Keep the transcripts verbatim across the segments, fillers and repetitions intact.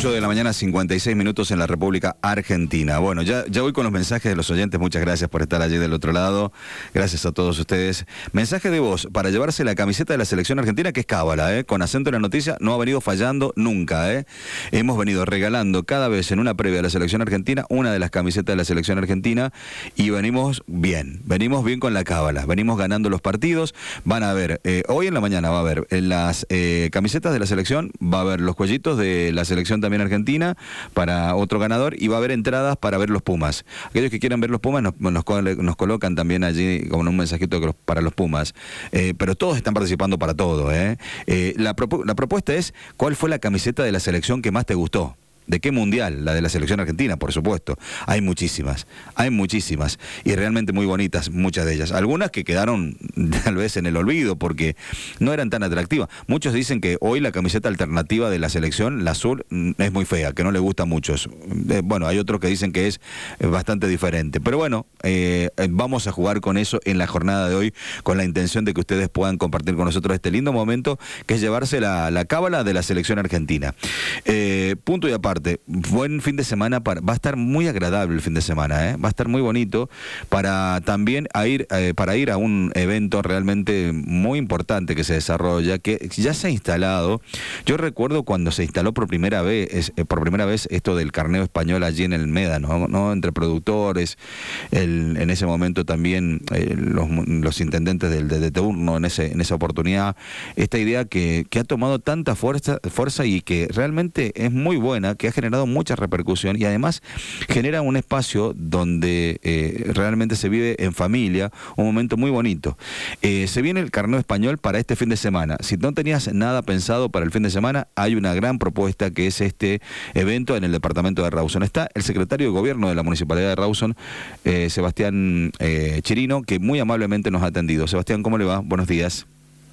ocho de la mañana, cincuenta y seis minutos en la República Argentina. Bueno, ya, ya voy con los mensajes de los oyentes. Muchas gracias por estar allí del otro lado. Gracias a todos ustedes. Mensaje de voz para llevarse la camiseta de la selección argentina, que es cábala, ¿eh? Con acento en la noticia, no ha venido fallando nunca, ¿eh? Hemos venido regalando cada vez en una previa de la selección argentina una de las camisetas de la selección argentina y venimos bien. Venimos bien con la cábala. Venimos ganando los partidos. Van a ver, eh, hoy en la mañana va a haber en las eh, camisetas de la selección, va a haber los cuellitos de la selección también argentina para otro ganador y va a haber entradas para ver los Pumas. Aquellos que quieran ver los Pumas nos, nos, nos colocan también allí como un mensajito para los Pumas. Eh, pero todos están participando para todo. ¿eh? Eh, la, propu la propuesta es, ¿cuál fue la camiseta de la selección que más te gustó? ¿De qué mundial? La de la selección argentina, por supuesto. Hay muchísimas, hay muchísimas y realmente muy bonitas, muchas de ellas. Algunas que quedaron tal vez en el olvido porque no eran tan atractivas. Muchos dicen que hoy la camiseta alternativa de la selección, la azul, es muy fea, que no le gusta a muchos. Eh, bueno, hay otros que dicen que es bastante diferente. Pero bueno, eh, vamos a jugar con eso en la jornada de hoy, con la intención de que ustedes puedan compartir con nosotros este lindo momento que es llevarse la, la cábala de la selección argentina. Eh, punto y aparte. Buen fin de semana, para, va a estar muy agradable el fin de semana, ¿eh? Va a estar muy bonito para también a ir, eh, para ir a un evento realmente muy importante que se desarrolla, que ya se ha instalado. Yo recuerdo cuando se instaló por primera vez, eh, por primera vez esto del carneo español allí en el Médano, ¿no? Entre productores, el, en ese momento también eh, los, los intendentes del, de, de turno en, ese, en esa oportunidad, esta idea que, que ha tomado tanta fuerza, fuerza y que realmente es muy buena, que ha generado mucha repercusión y además genera un espacio donde eh, realmente se vive en familia, un momento muy bonito. Eh, se viene el carneo español para este fin de semana. Si no tenías nada pensado para el fin de semana, hay una gran propuesta que es este evento en el departamento de Rawson. Está el secretario de Gobierno de la Municipalidad de Rawson, eh, Sebastián eh, Chirino, que muy amablemente nos ha atendido. Sebastián, ¿cómo le va? Buenos días.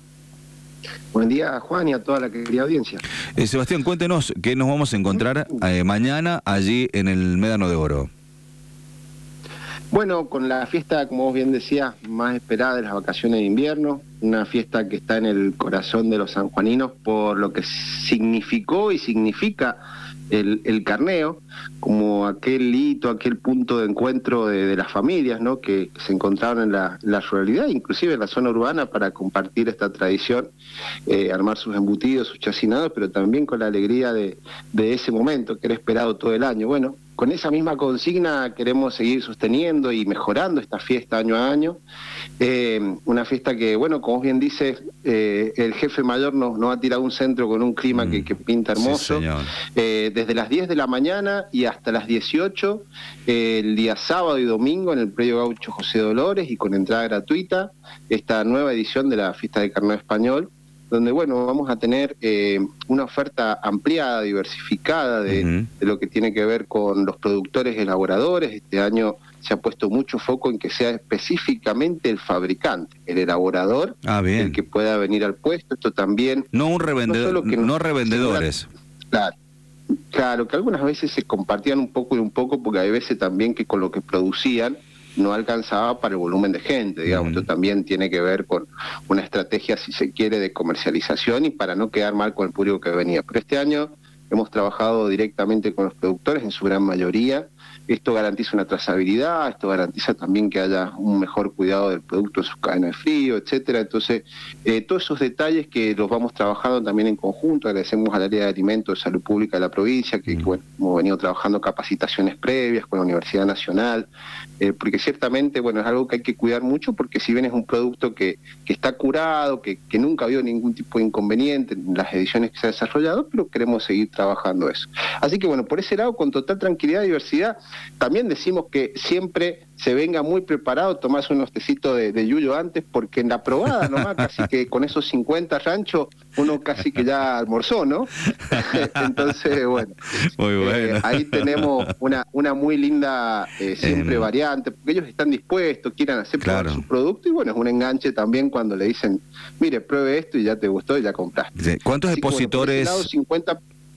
Buen día, Juan, y a toda la querida audiencia. Eh, Sebastián, cuéntenos qué nos vamos a encontrar eh, mañana allí en el Médano de Oro. Bueno, con la fiesta, como vos bien decías, más esperada de las vacaciones de invierno, una fiesta que está en el corazón de los sanjuaninos por lo que significó y significa el, el carneo, como aquel hito, aquel punto de encuentro de, de las familias, ¿no? que, que se encontraron en la, la ruralidad, inclusive en la zona urbana, para compartir esta tradición, eh, armar sus embutidos, sus chacinados, pero también con la alegría de, de ese momento que era esperado todo el año. Bueno, con esa misma consigna queremos seguir sosteniendo y mejorando esta fiesta año a año. Eh, una fiesta que, bueno, como bien dice, eh, el jefe mayor nos, nos ha tirado un centro con un clima mm. que, que pinta hermoso. Sí, eh, desde las diez de la mañana y hasta las dieciocho, eh, el día sábado y domingo en el predio Gaucho José Dolores y con entrada gratuita, esta nueva edición de la fiesta de carneo español, donde, bueno, vamos a tener eh, una oferta ampliada, diversificada de, uh-huh. de lo que tiene que ver con los productores elaboradores. Este año se ha puesto mucho foco en que sea específicamente el fabricante, el elaborador, ah, bien. el que pueda venir al puesto. Esto también... No un revendedor, no, que no revendedores. Claro, claro, que algunas veces se compartían un poco y un poco, porque hay veces también que con lo que producían no alcanzaba para el volumen de gente, digamos. Uh-huh. Esto también tiene que ver con una estrategia, si se quiere, de comercialización y para no quedar mal con el público que venía. Pero este año hemos trabajado directamente con los productores en su gran mayoría. Esto garantiza una trazabilidad, esto garantiza también que haya un mejor cuidado del producto en su cadena de frío, etcétera. Entonces, eh, todos esos detalles que los vamos trabajando también en conjunto. Agradecemos al área de alimentos de salud pública de la provincia, que, que bueno, hemos venido trabajando capacitaciones previas con la Universidad Nacional, eh, porque ciertamente, bueno, es algo que hay que cuidar mucho, porque si bien es un producto que, que está curado, que, que nunca ha habido ningún tipo de inconveniente en las ediciones que se ha desarrollado, pero queremos seguir trabajando eso. Así que, bueno, por ese lado, con total tranquilidad y diversidad. También decimos que siempre se venga muy preparado, tomarse unos tecitos de, de yuyo antes, porque en la probada nomás, casi que con esos cincuenta ranchos, uno casi que ya almorzó, ¿no? Entonces, bueno, muy bueno. Eh, ahí tenemos una, una muy linda, eh, siempre eh, variante, porque ellos están dispuestos, quieran hacer claro. su producto, y bueno, es un enganche también cuando le dicen, mire, pruebe esto y ya te gustó y ya compraste. ¿Cuántos Así expositores? Que, bueno, por ese lado, cincuenta...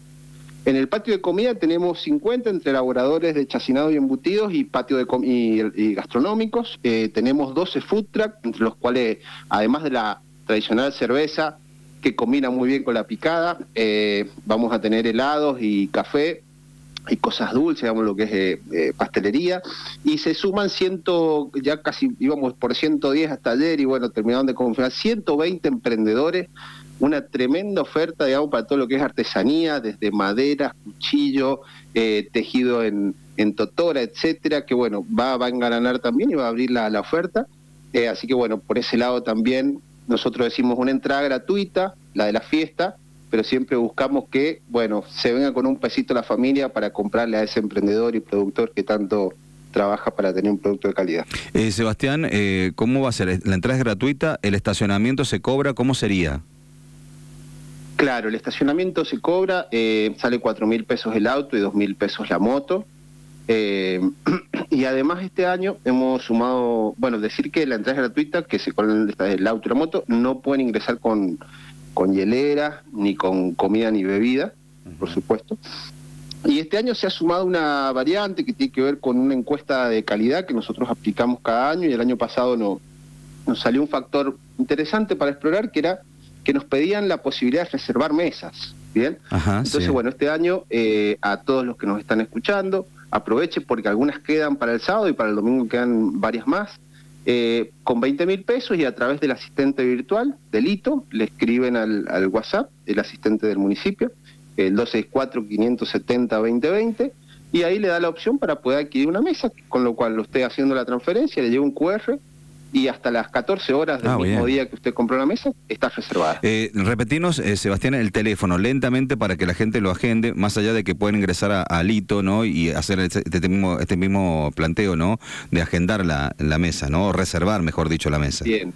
En el patio de comida tenemos cincuenta entre elaboradores de chacinado y embutidos y patio de com y, y gastronómicos. Eh, tenemos doce food truck, entre los cuales, además de la tradicional cerveza, que combina muy bien con la picada. Eh, vamos a tener helados y café y cosas dulces, digamos, lo que es eh, eh, pastelería, y se suman ciento, ya casi íbamos por ciento diez hasta ayer, y bueno, terminaron de confirmar ciento veinte emprendedores, una tremenda oferta, digamos, para todo lo que es artesanía, desde maderas, cuchillo, eh, tejido en, en totora, etcétera, que bueno, va, va a engalanar también y va a abrir la, la oferta, eh, así que bueno, por ese lado también nosotros decimos una entrada gratuita, la de la fiesta, pero siempre buscamos que, bueno, se venga con un pesito la familia para comprarle a ese emprendedor y productor que tanto trabaja para tener un producto de calidad. Eh, Sebastián, eh, ¿cómo va a ser? ¿La entrada es gratuita? ¿El estacionamiento se cobra? ¿Cómo sería? Claro, el estacionamiento se cobra, eh, sale cuatro mil pesos el auto y dos mil pesos la moto. Eh, y además este año hemos sumado, bueno, decir que la entrada es gratuita, que se con el auto y la moto, no pueden ingresar con... con hielera, ni con comida ni bebida, por supuesto. Y este año se ha sumado una variante que tiene que ver con una encuesta de calidad que nosotros aplicamos cada año, y el año pasado no, nos salió un factor interesante para explorar, que era que nos pedían la posibilidad de reservar mesas, ¿bien? Ajá, Entonces, sí. bueno, este año eh, a todos los que nos están escuchando, aprovechen porque algunas quedan para el sábado y para el domingo quedan varias más. Eh, con veinte mil pesos y a través del asistente virtual, del hito, le escriben al, al WhatsApp, el asistente del municipio, el dos seis cuatro, cinco siete cero, dos cero dos cero, y ahí le da la opción para poder adquirir una mesa, con lo cual usted haciendo la transferencia, le llega un cu erre, y hasta las catorce horas del Ah, mismo bien. día que usted compró la mesa, está reservada. Eh, repetinos, eh, Sebastián, el teléfono, lentamente para que la gente lo agende, más allá de que pueden ingresar a, a Lito, ¿no? Y hacer este, este, mismo, este mismo planteo, ¿no? De agendar la, la mesa, ¿no? O reservar, mejor dicho, la mesa. Bien.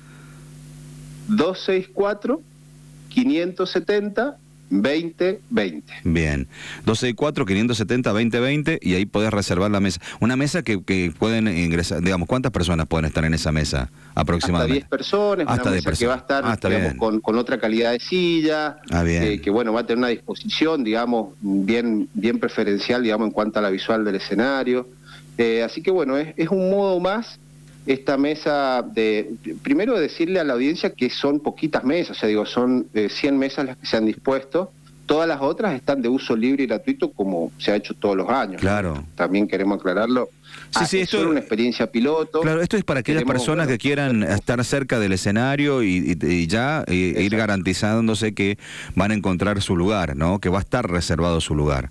dos seis cuatro, cinco siete cero, dos cero dos cero. Bien. dos seis cuatro, cinco siete cero, dos cero dos cero y ahí podés reservar la mesa. Una mesa que, que pueden ingresar, digamos, ¿cuántas personas pueden estar en esa mesa aproximadamente? Hasta diez personas, Hasta una diez mesa que va a estar Ah, está digamos, bien. con, con otra calidad de silla, Ah, bien. eh, que bueno, va a tener una disposición, digamos, bien, bien preferencial, digamos, en cuanto a la visual del escenario. Eh, así que bueno, es, es un modo más esta mesa de, primero decirle a la audiencia que son poquitas mesas, o sea, digo, son eh, cien mesas las que se han dispuesto, todas las otras están de uso libre y gratuito como se ha hecho todos los años. Claro. También queremos aclararlo. Sí, Ah, sí, es esto solo una experiencia piloto. Claro, esto es para aquellas Queremos, personas bueno, que quieran estar cerca del escenario y, y- y ya eh, ir Exacto. garantizándose que van a encontrar su lugar, ¿no? Que va a estar reservado su lugar.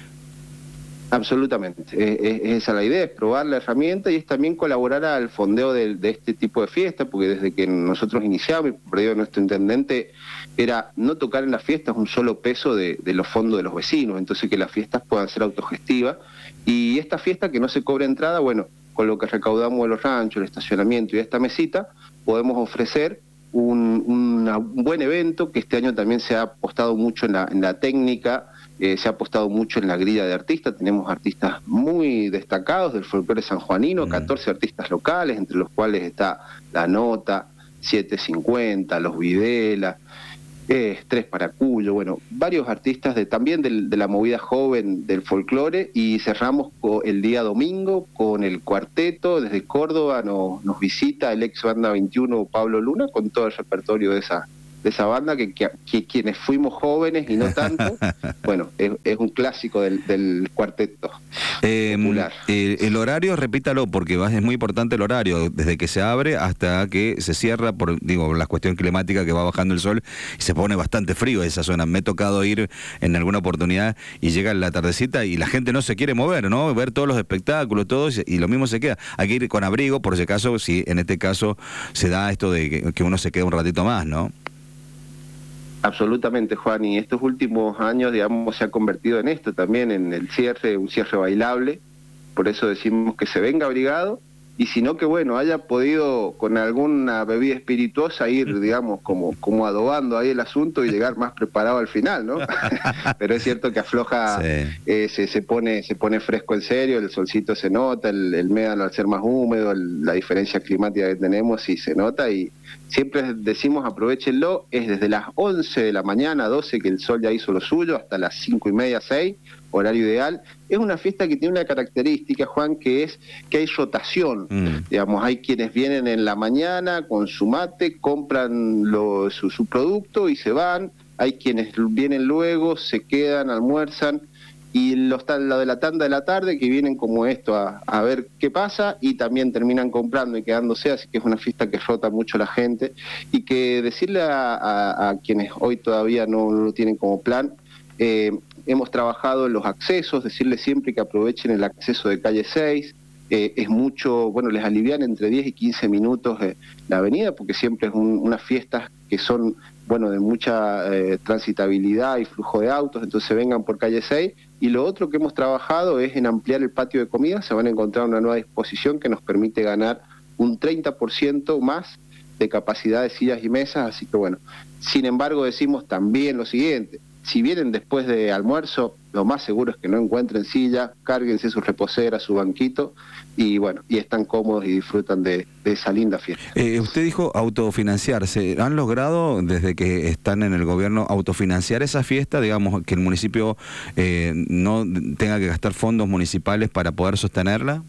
Absolutamente, es, es- es esa la idea, es probar la herramienta y es también colaborar al fondeo de, de este tipo de fiestas, porque desde que nosotros iniciamos, y por ello nuestro intendente, era no tocar en las fiestas un solo peso de, de los fondos de los vecinos, entonces que las fiestas puedan ser autogestivas, y esta fiesta que no se cobre entrada, bueno, con lo que recaudamos de los ranchos, el estacionamiento y esta mesita, podemos ofrecer un, una- un buen evento, que este año también se ha apostado mucho en la, en la técnica. Eh, se ha apostado mucho en la grilla de artistas, tenemos artistas muy destacados del folclore sanjuanino, Mm. catorce artistas locales, entre los cuales está La Nota, siete cincuenta, Los Videla, eh, Tres Paracuyo, bueno, varios artistas de, también del- de la movida joven del folclore, y cerramos co- el día domingo con el cuarteto, desde Córdoba nos, nos visita el ex Banda veintiuno Pablo Luna, con todo el repertorio de esa de esa banda, que, que, que quienes fuimos jóvenes y no tanto, bueno, es, es un clásico del, del cuarteto Eh, popular. eh, el horario, repítalo, porque va- es muy importante el horario, desde que se abre hasta que se cierra, por digo la cuestión climática, que va bajando el sol y se pone bastante frío esa zona. Me he tocado ir en alguna oportunidad y llega la tardecita y la gente no se quiere mover, ¿no? Ver todos los espectáculos, todo, y lo mismo se queda. Hay que ir con abrigo, por si acaso, si en este caso se da esto de que, que uno se queda un ratito más, ¿no? Absolutamente, Juan, y estos últimos años, digamos, se ha convertido en esto también, en el cierre, un cierre bailable, por eso decimos que se venga abrigado, y si no que, bueno, haya podido con alguna bebida espirituosa ir, digamos, como, como adobando ahí el asunto y llegar más preparado al final, ¿no? Pero es cierto que afloja, Sí. eh, se, se pone se pone fresco en serio, el solcito se nota, el, el médano al ser más húmedo, el- la diferencia climática que tenemos sí se nota, y siempre decimos aprovechenlo, es desde las once de la mañana, doce, que el sol ya hizo lo suyo, hasta las cinco y media, seis, horario ideal. Es una fiesta que tiene una característica, Juan, que es que hay rotación. Mm. Digamos, hay quienes vienen en la mañana con su mate, compran lo, su, su producto y se van. Hay quienes vienen luego, se quedan, almuerzan. Y los la de la tanda de la tarde, que vienen como esto a, a ver qué pasa, y también terminan comprando y quedándose, así que es una fiesta que rota mucho la gente. Y que decirle a, a, a quienes hoy todavía no, no lo tienen como plan, eh, hemos trabajado en los accesos, decirles siempre que aprovechen el acceso de calle seis, eh, es mucho, bueno, les alivian entre diez y quince minutos eh, la avenida, porque siempre es un, unas fiestas que son, bueno, de mucha eh, transitabilidad y flujo de autos, entonces vengan por calle seis. Y lo otro que hemos trabajado es en ampliar el patio de comida. Se van a encontrar una nueva disposición que nos permite ganar un treinta por ciento más de capacidad de sillas y mesas, así que bueno, sin embargo decimos también lo siguiente: si vienen después de almuerzo, lo más seguro es que no encuentren silla, cárguense su reposera, su banquito, y bueno, y están cómodos y disfrutan de, de esa linda fiesta. Eh, usted dijo autofinanciarse. ¿Han logrado, desde que están en el gobierno, autofinanciar esa fiesta? Digamos, que el municipio eh, no tenga que gastar fondos municipales para poder sostenerla.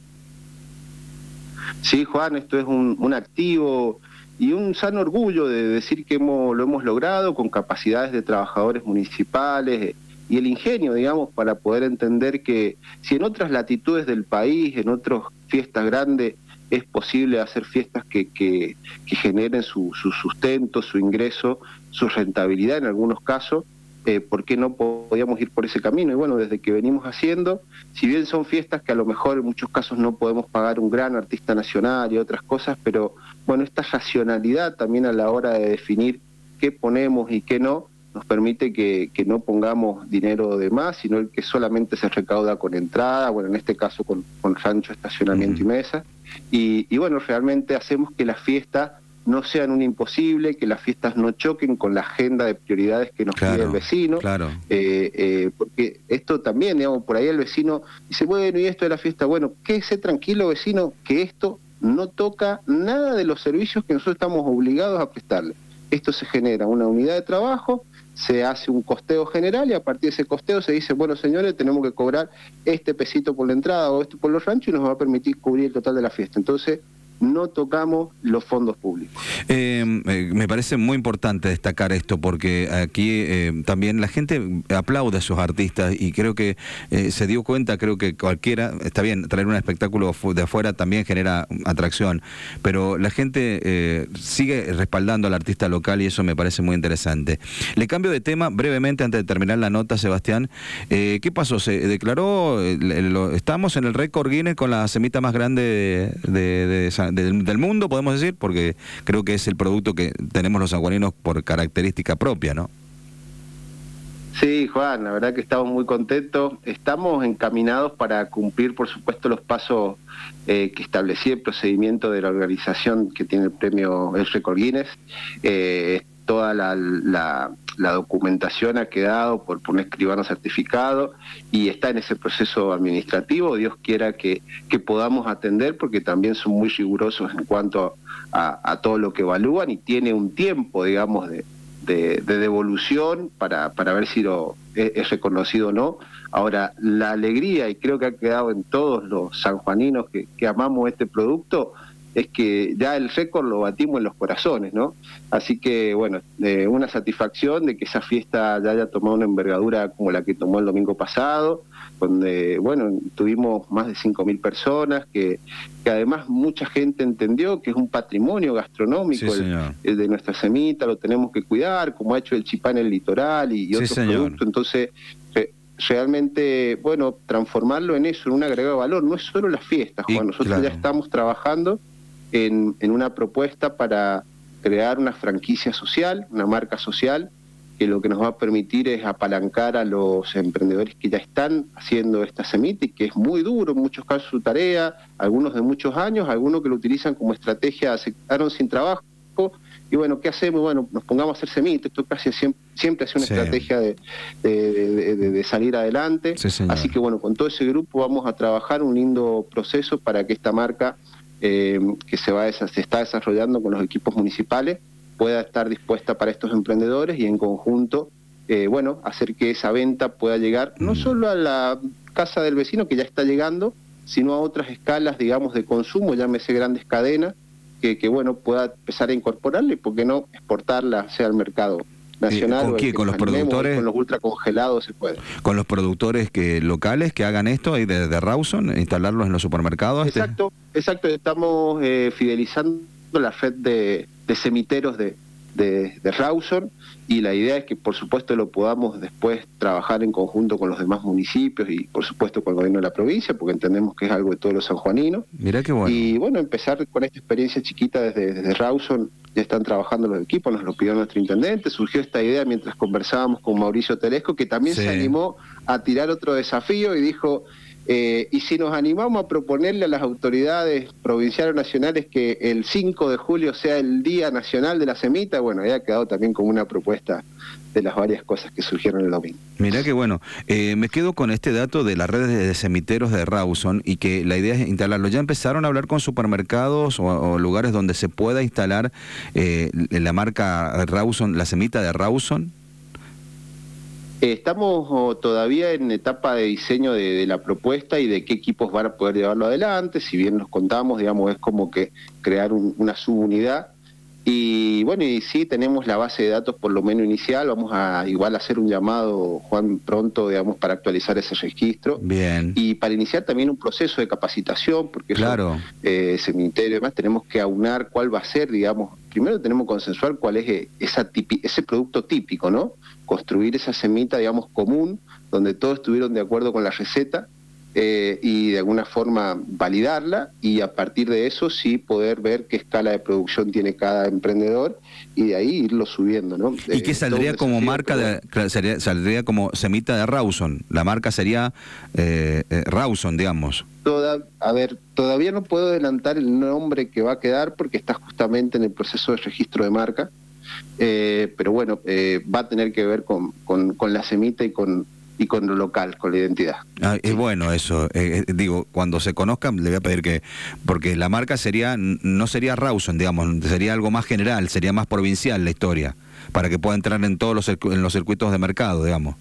Sí, Juan, esto es un, un activo y un sano orgullo de decir que hemos, lo hemos logrado con capacidades de trabajadores municipales y el ingenio, digamos, para poder entender que si en otras latitudes del país, en otras fiestas grandes, es posible hacer fiestas que, que, que generen su, su sustento, su ingreso, su rentabilidad en algunos casos, eh, ¿por qué no podíamos ir por ese camino? Y bueno, desde que venimos haciendo, si bien son fiestas que a lo mejor en muchos casos no podemos pagar un gran artista nacional y otras cosas, pero bueno, esta racionalidad también a la hora de definir qué ponemos y qué no, nos permite que, que no pongamos dinero de más, sino el que solamente se recauda con entrada, bueno, en este caso con, con rancho, estacionamiento uh-huh. y mesa, y, y bueno, realmente hacemos que las fiestas no sean un imposible, que las fiestas no choquen con la agenda de prioridades que nos claro, pide el vecino, claro. eh, eh, porque esto también, digamos, por ahí el vecino dice, bueno, y esto de la fiesta, bueno, quédese tranquilo, vecino, que esto no toca nada de los servicios que nosotros estamos obligados a prestarle. Esto se genera una unidad de trabajo, se hace un costeo general y a partir de ese costeo se dice, bueno, señores, tenemos que cobrar este pesito por la entrada o esto por los ranchos y nos va a permitir cubrir el total de la fiesta. Entonces, no tocamos los fondos públicos. Eh, eh, me parece muy importante destacar esto porque aquí eh, también la gente aplaude a esos artistas y creo que eh, se dio cuenta, creo que cualquiera, está bien, traer un espectáculo de afuera también genera atracción, pero la gente eh, sigue respaldando al artista local y eso me parece muy interesante. Le cambio de tema brevemente antes de terminar la nota, Sebastián. Eh, ¿Qué pasó? Se declaró, eh, lo, estamos en el récord Guinness con la semita más grande de, de, de San Del, del mundo, podemos decir, porque creo que es el producto que tenemos los sanjuaninos por característica propia, ¿no? Sí, Juan, la verdad que estamos muy contentos. Estamos encaminados para cumplir, por supuesto, los pasos eh, que establecía el procedimiento de la organización que tiene el premio El Récord Guinness. Eh, toda la, la, la documentación ha quedado por, por un escribano certificado y está en ese proceso administrativo. Dios quiera que, que podamos atender, porque también son muy rigurosos en cuanto a, a todo lo que evalúan y tiene un tiempo, digamos, de, de, de devolución para, para ver si lo es, es reconocido o no. Ahora, la alegría, y creo que ha quedado en todos los sanjuaninos que, que amamos este producto, es que ya el récord lo batimos en los corazones, ¿no? Así que, bueno, eh, una satisfacción de que esa fiesta ya haya tomado una envergadura como la que tomó el domingo pasado, donde, bueno, tuvimos más de cinco mil personas, que, que además mucha gente entendió que es un patrimonio gastronómico sí, el, el de nuestra semita, lo tenemos que cuidar, como ha hecho el chipá en el litoral y, y otros sí, productos, entonces realmente, bueno, transformarlo en eso, en un agregado de valor, no es solo las fiestas, Juan, nosotros claro. ya estamos trabajando En, en una propuesta para crear una franquicia social, una marca social, que lo que nos va a permitir es apalancar a los emprendedores que ya están haciendo esta semita y que es muy duro, en muchos casos su tarea, algunos de muchos años, algunos que lo utilizan como estrategia, se quedaron sin trabajo, y bueno, ¿qué hacemos? Bueno, nos pongamos a hacer semita, esto casi siempre, siempre hace una sí. estrategia de, de, de, de salir adelante, sí, así que bueno, con todo ese grupo vamos a trabajar un lindo proceso para que esta marca eh, que se, va, se está desarrollando con los equipos municipales pueda estar dispuesta para estos emprendedores y en conjunto, eh, bueno, hacer que esa venta pueda llegar no solo a la casa del vecino, que ya está llegando, sino a otras escalas, digamos, de consumo, llámese grandes cadenas, que, que bueno, pueda empezar a incorporarla y, ¿por qué no, exportarla, sea al mercado nacional? ¿Con o quién? ¿Con los animemos, productores? Con los ultracongelados se puede. ¿Con los productores que locales que hagan esto ahí de, de Rawson, instalarlos en los supermercados? Exacto, este? exacto, estamos eh, fidelizando la red de, de semiteros de, de, de Rawson, y la idea es que por supuesto lo podamos después trabajar en conjunto con los demás municipios y por supuesto con el gobierno de la provincia, porque entendemos que es algo de todos los sanjuaninos. Mirá qué bueno. Y bueno, empezar con esta experiencia chiquita desde, desde Rawson. Ya están trabajando los equipos, nos lo pidió nuestro intendente, surgió esta idea mientras conversábamos con Mauricio Telesco, que también sí. se animó a tirar otro desafío y dijo, eh, y si nos animamos a proponerle a las autoridades provinciales o nacionales que el cinco de julio sea el Día Nacional de la Semita, bueno, ya ha quedado también como una propuesta de las varias cosas que surgieron el domingo. Mirá que bueno, eh, me quedo con este dato de las redes de semiteros de Rawson y que la idea es instalarlo. ¿Ya empezaron a hablar con supermercados o, o lugares donde se pueda instalar eh, la marca Rawson, la semita de Rawson? Estamos oh, todavía en etapa de diseño de, de la propuesta y de qué equipos van a poder llevarlo adelante. Si bien nos contamos, digamos, es como que crear un, una subunidad. Y bueno, y sí tenemos la base de datos por lo menos inicial. Vamos a igual hacer un llamado, Juan, pronto, digamos, para actualizar ese registro. Bien. Y para iniciar también un proceso de capacitación, porque claro. eso, eh, cementerio y demás, tenemos que aunar cuál va a ser, digamos, primero tenemos que consensuar cuál es esa tipi, ese producto típico, ¿no? Construir esa semita, digamos, común, donde todos estuvieron de acuerdo con la receta, Eh, y de alguna forma validarla, y a partir de eso sí poder ver qué escala de producción tiene cada emprendedor y de ahí irlo subiendo, ¿no? ¿Y eh, qué saldría como marca, de, sería, saldría como semita de Rawson? La marca sería eh, eh, Rawson, digamos. Toda, a ver, todavía no puedo adelantar el nombre que va a quedar porque está justamente en el proceso de registro de marca, eh, pero bueno, eh, va a tener que ver con, con, con la semita y con y con lo local, con la identidad. Ah, es bueno eso, eh, eh, digo, cuando se conozcan le voy a pedir que, porque la marca sería, no sería Rawson, digamos, sería algo más general, sería más provincial la historia, para que pueda entrar en todos los, en los circuitos de mercado, digamos.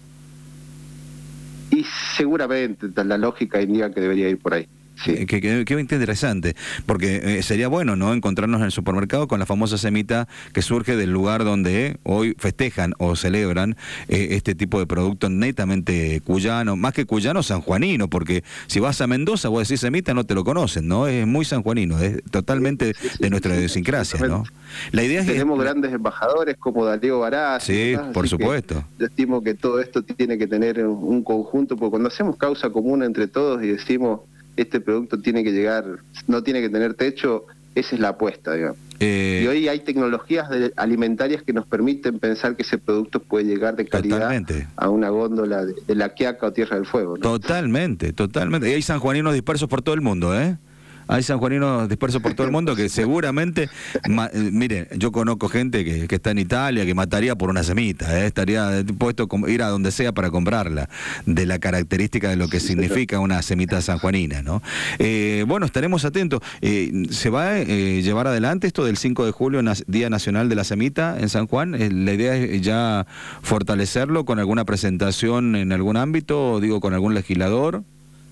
Y seguramente la lógica indica que debería ir por ahí. Sí. Qué, qué, qué interesante, porque eh, sería bueno, ¿no?, encontrarnos en el supermercado con la famosa semita que surge del lugar donde hoy festejan o celebran eh, este tipo de producto netamente cuyano, más que cuyano, sanjuanino, porque si vas a Mendoza, vos decís semita, no te lo conocen, ¿no? Es muy sanjuanino, es totalmente sí, sí, de nuestra sí, idiosincrasia, ¿no? La idea es Tenemos que... grandes embajadores como Darío Barás. Sí, ¿verdad? Por Así supuesto. Yo estimo que todo esto tiene que tener un conjunto, porque cuando hacemos causa común entre todos y decimos este producto tiene que llegar, no tiene que tener techo, esa es la apuesta, digamos. Eh, y hoy hay tecnologías de, alimentarias que nos permiten pensar que ese producto puede llegar de calidad totalmente a una góndola de, de La Quiaca o Tierra del Fuego, ¿no? Totalmente, totalmente. Y hay sanjuaninos dispersos por todo el mundo, ¿eh? Hay sanjuaninos dispersos por todo el mundo que seguramente, ma, mire, yo conozco gente que, que está en Italia, que mataría por una semita, ¿eh? Estaría dispuesto a ir a donde sea para comprarla, de la característica de lo que significa una semita sanjuanina, ¿no? Eh, bueno, estaremos atentos. Eh, ¿Se va a eh, llevar adelante esto del cinco de julio, Día Nacional de la Semita en San Juan? Eh, ¿La idea es ya fortalecerlo con alguna presentación en algún ámbito, digo, con algún legislador?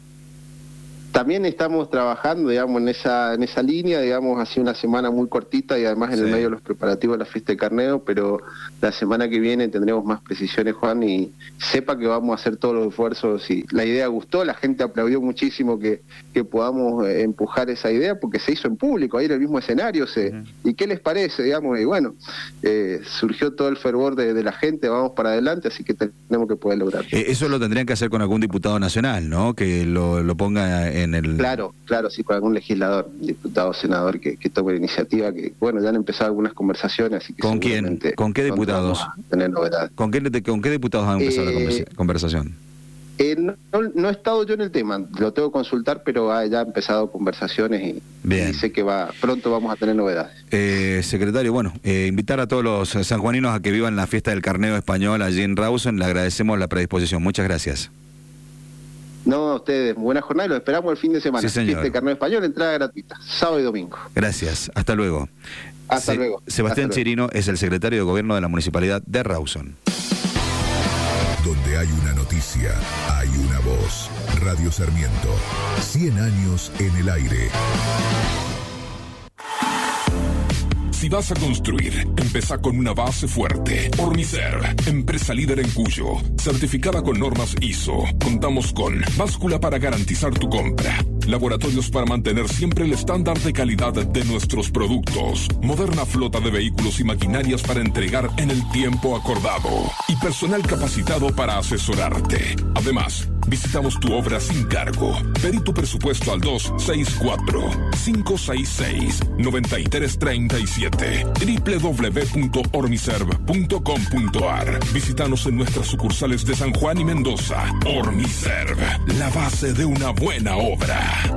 También estamos trabajando, digamos, en esa en esa línea, digamos, hace una semana muy cortita y además en sí. el medio de los preparativos de la fiesta de Carneo, pero la semana que viene tendremos más precisiones, Juan, y sepa que vamos a hacer todos los esfuerzos. Y la idea gustó, la gente aplaudió muchísimo que, que podamos eh, empujar esa idea, porque se hizo en público, ahí en el mismo escenario. Se, uh-huh. ¿Y qué les parece? Digamos, y bueno, eh, surgió todo el fervor de, de la gente, vamos para adelante, así que tenemos que poder lograrlo. Eh, eso lo tendrían que hacer con algún diputado nacional, ¿no? Que lo, lo ponga en el... Claro, claro, sí, con algún legislador, diputado, senador que, que tome la iniciativa, que bueno, ya han empezado algunas conversaciones, así que ¿con quién? ¿Con qué diputados? Vamos a tener novedades. ¿Con qué, ¿Con qué diputados han empezado eh, la conversación? Eh, no, no he estado yo en el tema, lo tengo que consultar, pero ha ya empezado conversaciones y, y sé que va pronto vamos a tener novedades. Eh, secretario, bueno, eh, invitar a todos los sanjuaninos a que vivan la fiesta del Carneo español allí en Rawson. Le agradecemos la predisposición. Muchas gracias. No, a ustedes, buena jornada y los esperamos el fin de semana. Sí, señor. Fiesta de carnaval español, entrada gratuita, sábado y domingo. Gracias, hasta luego. Hasta Se- luego. Sebastián Hasta luego. Chirino es el secretario de Gobierno de la Municipalidad de Rawson. Donde hay una noticia, hay una voz. Radio Sarmiento, cien años en el aire. Si vas a construir, empezá con una base fuerte. Ormiserv, empresa líder en Cuyo, certificada con normas I S O. Contamos con báscula para garantizar tu compra, laboratorios para mantener siempre el estándar de calidad de nuestros productos, moderna flota de vehículos y maquinarias para entregar en el tiempo acordado y personal capacitado para asesorarte. Además, visitamos tu obra sin cargo. Pedí tu presupuesto al dos seis cuatro, cinco seis seis, nueve tres tres siete, doble u doble u doble u punto ormiserv punto com punto a r. Visítanos en nuestras sucursales de San Juan y Mendoza. Ormiserv, la base de una buena obra.